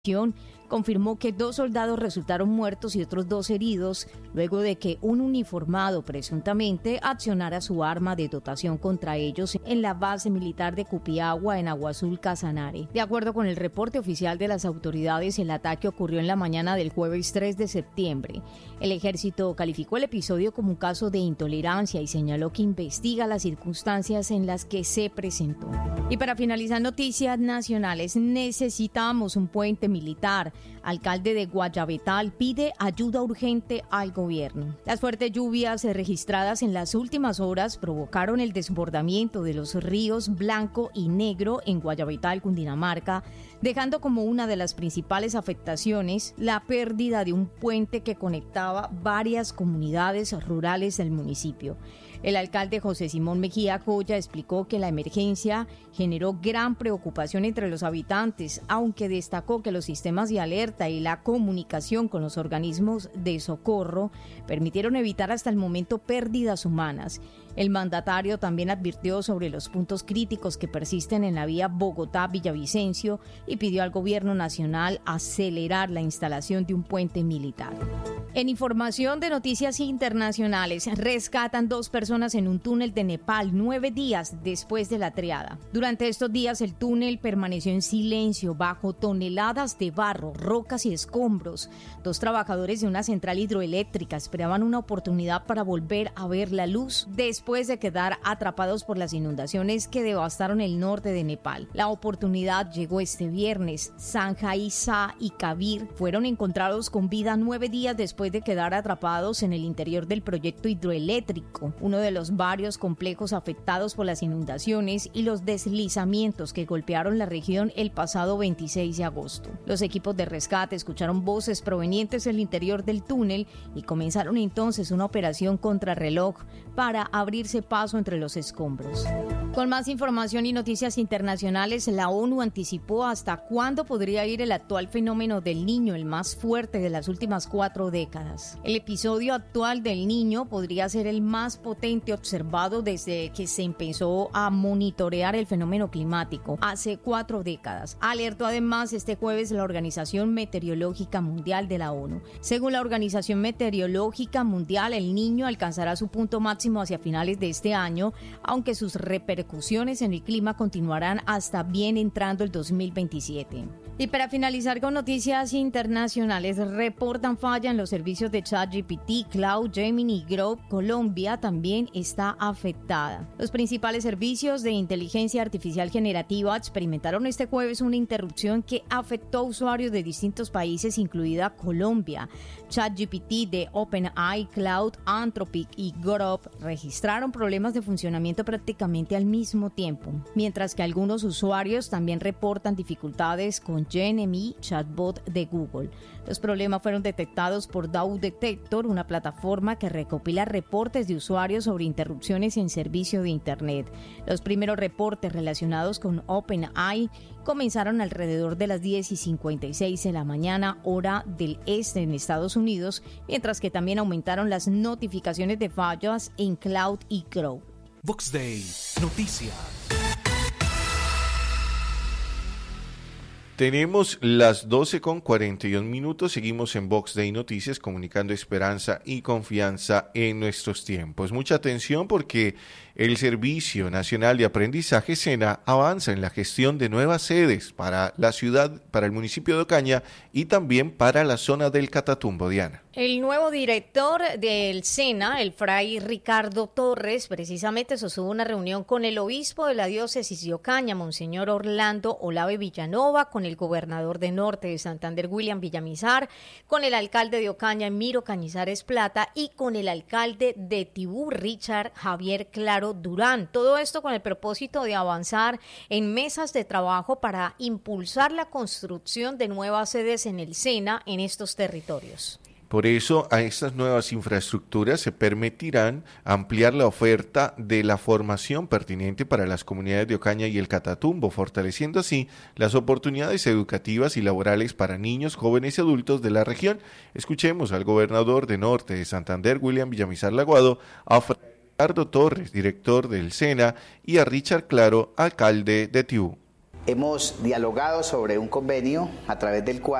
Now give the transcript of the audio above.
confirmó que 2 soldados resultaron muertos y otros 2 heridos luego de que un uniformado presuntamente accionara su arma de dotación contra ellos en la base militar de Cupiagua en Agua Azul, Casanare. De acuerdo con el reporte oficial de las autoridades, el ataque ocurrió en la mañana del jueves 3 de septiembre. El ejército calificó el episodio como un caso de intolerancia y señaló que investiga las circunstancias en las que se presentó. Y para finalizar, noticias nacionales. Necesitamos un puente militar. Alcalde de Guayabetal pide ayuda urgente al gobierno. Las fuertes lluvias registradas en las últimas horas provocaron el desbordamiento de los ríos Blanco y Negro en Guayabetal, Cundinamarca, dejando como una de las principales afectaciones la pérdida de un puente que conectaba varias comunidades rurales del municipio. El alcalde José Simón Mejía Coya explicó que la emergencia generó gran preocupación entre los habitantes, aunque destacó que los sistemas de alerta y la comunicación con los organismos de socorro permitieron evitar hasta el momento pérdidas humanas. El mandatario también advirtió sobre los puntos críticos que persisten en la vía Bogotá-Villavicencio y pidió al gobierno nacional acelerar la instalación de un puente militar. En información de noticias internacionales, rescatan 2 personas en un túnel de Nepal 9 días después de la triada. Durante estos días el túnel permaneció en silencio bajo toneladas de barro, rocas y escombros. 2 trabajadores de una central hidroeléctrica esperaban una oportunidad para volver a ver la luz después de quedar atrapados por las inundaciones que devastaron el norte de Nepal. La oportunidad llegó este viernes. Sanjay Shah y Kabir fueron encontrados con vida 9 días después de quedar atrapados en el interior del proyecto hidroeléctrico, uno de los varios complejos afectados por las inundaciones y los deslizamientos que golpearon la región el pasado 26 de agosto. Los equipos de rescate escucharon voces provenientes del interior del túnel y comenzaron entonces una operación contrarreloj para abrirse paso entre los escombros. Con más información y noticias internacionales, la ONU anticipó hasta cuándo podría ir el actual fenómeno del Niño, el más fuerte de las últimas 4 décadas. El episodio actual del Niño podría ser el más potente observado desde que se empezó a monitorear el fenómeno climático hace 4 décadas. Alertó además este jueves la Organización Meteorológica Mundial de la ONU. Según la Organización Meteorológica Mundial, el Niño alcanzará su punto máximo hacia finales de este año, aunque sus repercusiones en el clima continuarán hasta bien entrando el 2027. Y para finalizar con noticias internacionales, reportan falla en los servicios de ChatGPT, Cloud, Gemini y Grok. Colombia también está afectada. Los principales servicios de inteligencia artificial generativa experimentaron este jueves una interrupción que afectó a usuarios de distintos países, incluida Colombia. ChatGPT de OpenAI, Cloud, Anthropic y Grok registraron problemas de funcionamiento prácticamente al mismo tiempo, mientras que algunos usuarios también reportan dificultades con Gemini, chatbot de Google. Los problemas fueron detectados por DAO Detector, una plataforma que recopila reportes de usuarios sobre interrupciones en servicio de Internet. Los primeros reportes relacionados con OpenAI comenzaron alrededor de las 10:56 de la mañana, hora del este en Estados Unidos, mientras que también aumentaron las notificaciones de fallas en Cloud y Grok. Vox Day, noticias. Tenemos las 12:41. Seguimos en Vox Day Noticias, comunicando esperanza y confianza en nuestros tiempos. Mucha atención porque el Servicio Nacional de Aprendizaje SENA avanza en la gestión de nuevas sedes para la ciudad, para el municipio de Ocaña y también para la zona del Catatumbo. Diana. El nuevo director del SENA, el fray Ricardo Torres, precisamente sostuvo una reunión con el obispo de la diócesis de Ocaña, Monseñor Orlando Olave Villanova, con el gobernador de Norte de Santander, William Villamizar, con el alcalde de Ocaña, Emiro Cañizares Plata, y con el alcalde de Tibú, Richard Javier Claro Durán. Todo esto con el propósito de avanzar en mesas de trabajo para impulsar la construcción de nuevas sedes en el SENA en estos territorios. Por eso, a estas nuevas infraestructuras se permitirán ampliar la oferta de la formación pertinente para las comunidades de Ocaña y el Catatumbo, fortaleciendo así las oportunidades educativas y laborales para niños, jóvenes y adultos de la región. Escuchemos al gobernador de Norte de Santander, William Villamizar Laguado, a Ricardo Torres, director del SENA, y a Richard Claro, alcalde de Tibú. Hemos dialogado sobre un convenio a través del cual